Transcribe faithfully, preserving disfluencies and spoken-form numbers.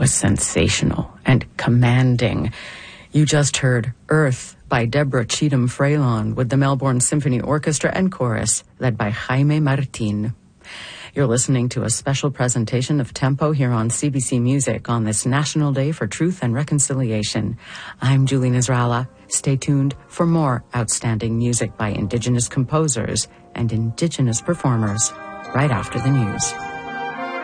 was sensational and commanding. You just heard Earth by Deborah Cheatham Freylon with the Melbourne Symphony Orchestra and Chorus, led by Jaime Martin. You're listening to a special presentation of Tempo here on C B C Music on this National Day for Truth and Reconciliation. I'm Julie Nasrallah. Stay tuned for more outstanding music by Indigenous composers and Indigenous performers right after the news.